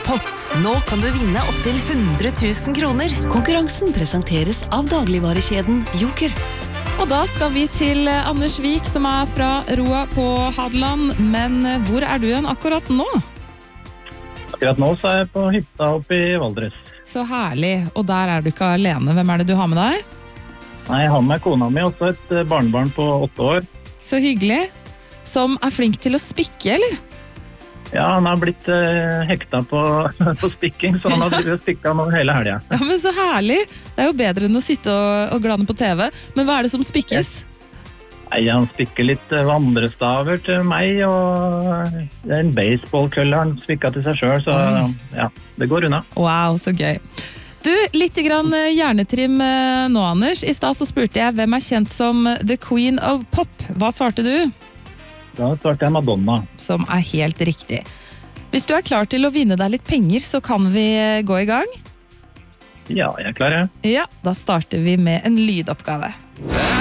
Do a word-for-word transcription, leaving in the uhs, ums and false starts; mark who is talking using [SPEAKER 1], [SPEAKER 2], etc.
[SPEAKER 1] Jackpot. Nå kan du vinne opp til hundre tusen kroner.
[SPEAKER 2] Konkurransen presenteres av dagligvarekjeden Joker.
[SPEAKER 3] Og da skal vi til Anders Vik, som er fra Roa på Hadeland. Men hvor er du igjen akkurat nå?
[SPEAKER 4] Akkurat nå så er jeg på hytta oppe i Valdres.
[SPEAKER 3] Så herlig. Og der er du ikke alene. Hvem er det du har med deg?
[SPEAKER 4] Nei, jeg har med kona mi, også et barnebarn på åtte år.
[SPEAKER 3] Så hyggelig. Som er flink til å spikke, eller?
[SPEAKER 4] Ja, han har blitt eh, hekta på, på spikking, så han har spikket nå hele helgen.
[SPEAKER 3] Ja, men så herlig. Det er jo bedre enn å sitte og, og glane på T V. Men hva er det som spikkes?
[SPEAKER 4] Nei, han spikker litt vandrestaver til meg, og det er en baseballkølle han spikket til seg selv, så ja, det går unna.
[SPEAKER 3] Wow, så gøy. Du, litt grann hjernetrim nå, Anders. I stad så spurte jeg hvem er kjent som The Queen of Pop. Hva svarte du?
[SPEAKER 4] Da svarte jeg Madonna.
[SPEAKER 3] Som er helt riktig. Hvis du er klar til å vinne deg litt penger, så kan vi gå i gang.
[SPEAKER 4] Ja, jeg er klar, jeg.
[SPEAKER 3] Ja, da starter vi med en lydoppgave.